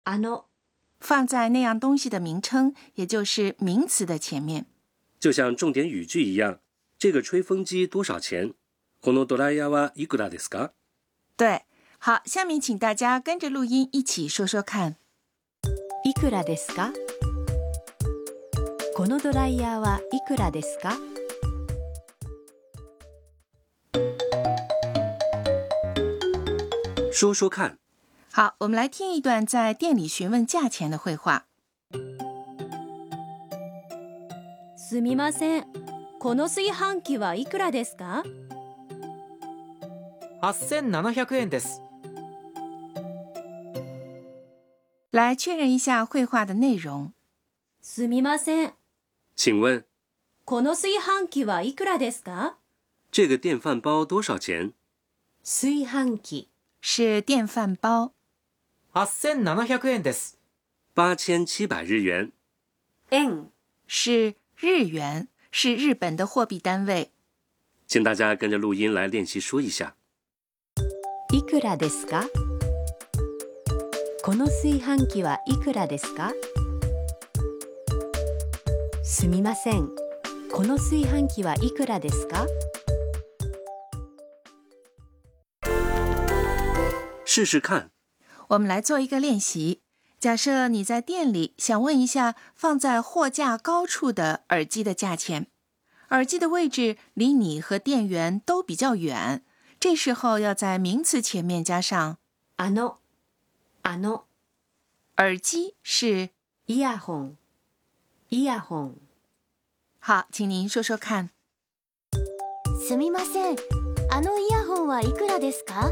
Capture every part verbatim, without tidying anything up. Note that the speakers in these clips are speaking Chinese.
あの放在那样东西的名称，也就是名词的前面。 就像重点语句一样，这个吹风机多少钱？このドライヤーはいくらですか？ 对，好，下面请大家跟着录音一起说说看。 いくらですか？このドライヤーはいくらですか？ 说说看。 好，我们来听一段在店里询问价钱的会话。 すみません。この炊飯器はいくらですか？ はっせんななひゃくえんです。 来确认一下会话的内容。 すみません。 请问， この炊飯器はいくらですか？ 这个电饭煲多少钱？ 炊飯器是电饭煲。 はっせんななひゃくえんです。 八千七百日元。 円是日元，是日本的货币单位。 请大家跟着录音来练习说一下。 いくらですか？この炊飯器はいくらですか？すみません。この炊飯器はいくらですか？ 试试看。 我们来做一个练习。假设你在店里想问一下放在货架高处的耳机的价钱，耳机的位置离你和店员都比较远，这时候要在名词前面加上あのあの耳机是イヤホンイヤホン。 好，请您说说看。 すみません。あのイヤホンはいくらですか？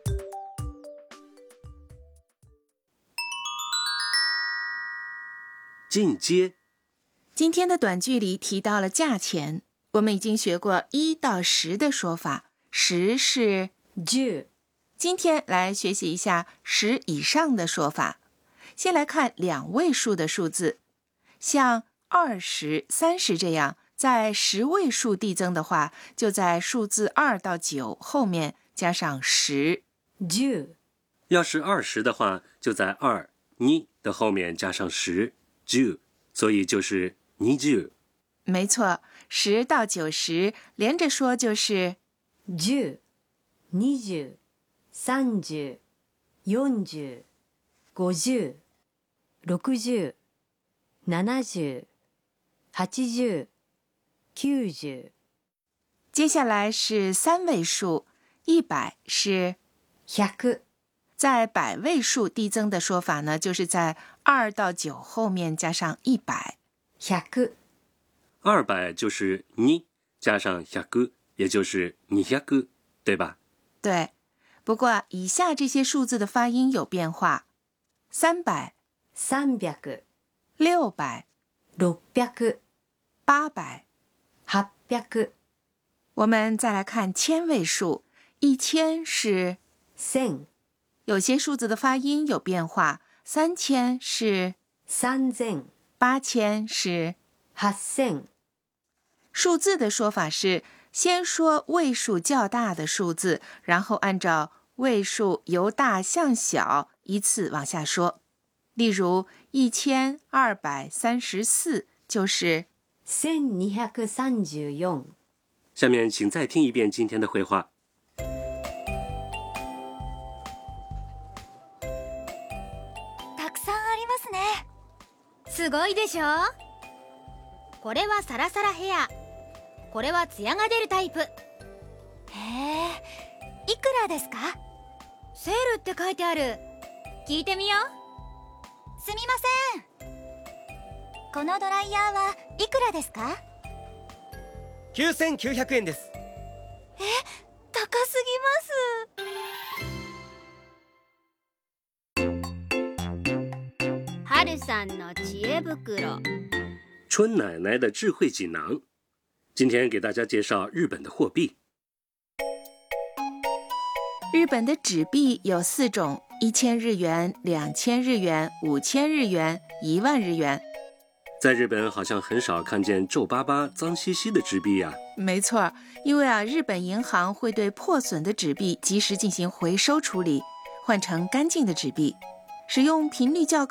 进阶。 今天的短句里提到了价钱，我们已经学过一到十的说法，十是十。 今天来学习一下十以上的说法。先来看两位数的数字，像二十、三十这样，在十位数递增的话，就在数字二到九后面加上十。 十。 要是二十的话，就在二、二的后面加上十。十，所以就是二十。 没错，十到九十连着说就是十、二十、三十、四十、五十、六十、七十、八十、九十。 接下来是三位数，一百是百。 在百位数递增的说法呢，就是在二到九后面加上一百。 百。 二百就是二加上百，也就是二百，对吧？ 对。不过以下这些数字的发音有变化：三百、 三百、 六百、 六百、 八百、 八百。 我们再来看千位数，一千是千。 有些数字的发音有变化，三千是三千， 八千是八千。 数字的说法是先说位数较大的数字，然后按照位数由大向小依次往下说。例如一千二百三十四就是千二百三十四。 下面请再听一遍今天的会话。 すごいでしょ？これはサラサラヘア、これはツヤが出るタイプ。へえ、いくらですか？セールって書いてある。聞いてみよう。すみません。このドライヤーはいくらですか？ きゅうせんきゅうひゃくえんです。 え、高すぎます。春さんの知恵袋。 春奶奶的智慧锦囊。今天给大家介绍日本的货币。 日本的纸币有四种：一千日元、两千日元、五千日元、一万日元。 在日本好像很少看见皱巴巴、脏兮兮的纸币呀。 没错，因为啊，日本银行会对破损的纸币及时进行回收处理，换成干净的纸币。使用频率较高